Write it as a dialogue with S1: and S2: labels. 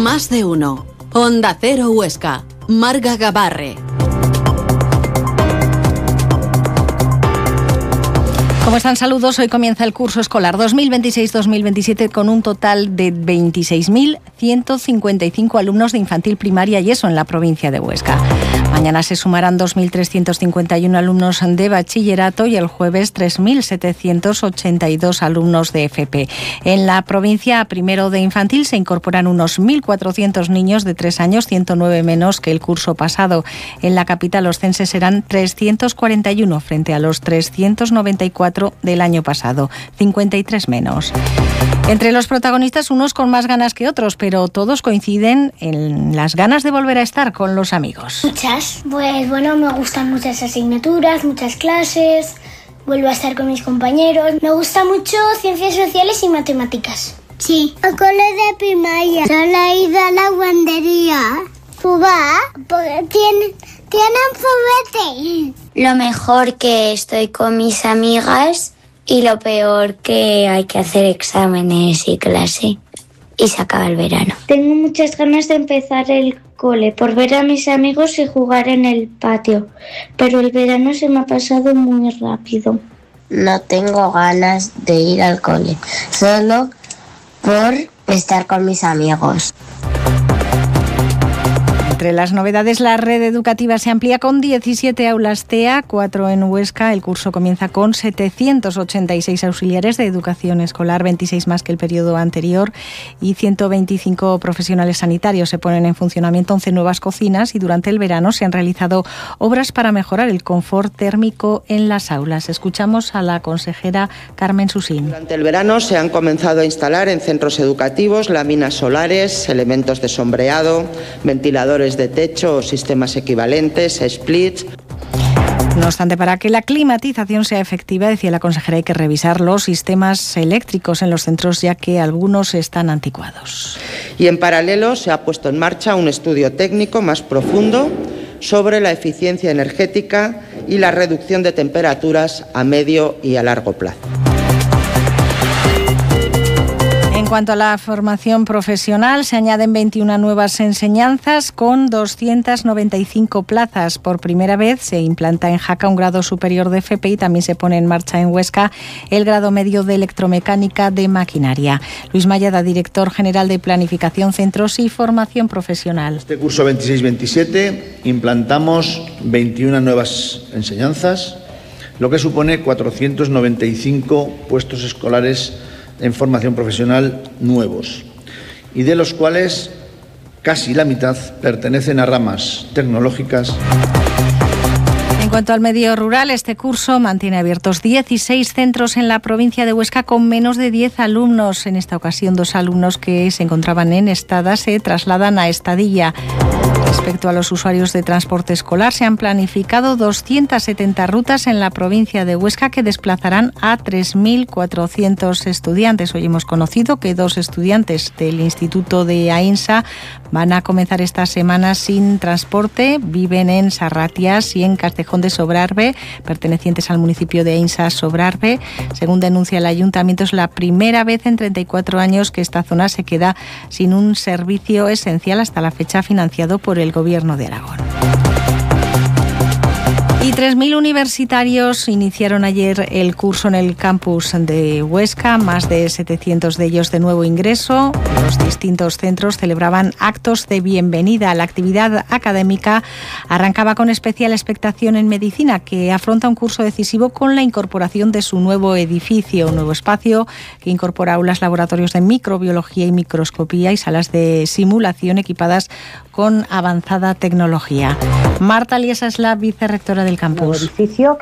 S1: Más de uno. Onda Cero Huesca. Marga Gabarre.
S2: ¿Cómo están? Saludos. Hoy comienza el curso escolar 2026-2027 con un total de 26.155 alumnos de infantil, primaria y ESO en la provincia de Huesca. Mañana se sumarán 2.351 alumnos de bachillerato y el jueves 3.782 alumnos de FP. En la provincia, a primero de infantil, se incorporan unos 1.400 niños de 3 años, 109 menos que el curso pasado. En la capital ostense serán 341 frente a los 394 del año pasado, 53 menos. Entre los protagonistas, unos con más ganas que otros, pero todos coinciden en las ganas de volver a estar con los amigos.
S3: Muchas. Pues bueno, me gustan muchas asignaturas, muchas clases, vuelvo a estar con mis compañeros. Me gusta mucho ciencias sociales y matemáticas.
S4: Sí, al cole de primaria. Solo he ido a la guardería. ¿Jugar? Porque tienen juguete.
S5: Lo mejor que estoy con mis amigas y lo peor que hay que hacer exámenes y clase y se acaba el verano.
S6: Tengo muchas ganas de empezar el cole por ver a mis amigos y jugar en el patio, pero el verano se me ha pasado muy rápido.
S7: No tengo ganas de ir al cole, solo por estar con mis amigos.
S2: Entre las novedades, la red educativa se amplía con 17 aulas TEA, 4 en Huesca. El curso comienza con 786 auxiliares de educación escolar, 26 más que el periodo anterior, y 125 profesionales sanitarios. Se ponen en funcionamiento 11 nuevas cocinas y durante el verano se han realizado obras para mejorar el confort térmico en las aulas. Escuchamos a la consejera Carmen Susín.
S8: Durante el verano se han comenzado a instalar en centros educativos láminas solares, elementos de sombreado, ventiladores de techo o sistemas equivalentes, splits.
S2: No obstante, para que la climatización sea efectiva, decía la consejera, hay que revisar los sistemas eléctricos en los centros, ya que algunos están anticuados.
S8: Y en paralelo se ha puesto en marcha un estudio técnico más profundo sobre la eficiencia energética y la reducción de temperaturas a medio y a largo plazo.
S2: En cuanto a la formación profesional, se añaden 21 nuevas enseñanzas con 295 plazas. Por primera vez se implanta en Jaca un grado superior de FP y también se pone en marcha en Huesca el grado medio de electromecánica de maquinaria. Luis Mayada, director general de Planificación, Centros y Formación Profesional.
S9: Este curso 26-27 implantamos 21 nuevas enseñanzas, lo que supone 495 puestos escolares en formación profesional nuevos, y de los cuales casi la mitad pertenecen a ramas tecnológicas.
S2: En cuanto al medio rural, este curso mantiene abiertos 16 centros en la provincia de Huesca con menos de 10 alumnos. En esta ocasión, 2 alumnos que se encontraban en Estada se trasladan a Estadilla. Respecto a los usuarios de transporte escolar, se han planificado 270 rutas en la provincia de Huesca que desplazarán a 3.400 estudiantes. Hoy hemos conocido que 2 estudiantes del Instituto de Ainsa van a comenzar esta semana sin transporte. Viven en Sarratias y en Castejón de Sobrarbe, pertenecientes al municipio de Ainsa Sobrarbe. Según denuncia el ayuntamiento, es la primera vez en 34 años que esta zona se queda sin un servicio esencial, hasta la fecha financiado por el Gobierno de Aragón. Y 3.000 universitarios iniciaron ayer el curso en el campus de Huesca, más de 700 de ellos de nuevo ingreso. Los distintos centros celebraban actos de bienvenida. La actividad académica arrancaba con especial expectación en medicina, que afronta un curso decisivo con la incorporación de su nuevo edificio, un nuevo espacio que incorpora aulas, laboratorios de microbiología y microscopía y salas de simulación equipadas con avanzada tecnología. Marta Liesa es la vicerrectora del campus.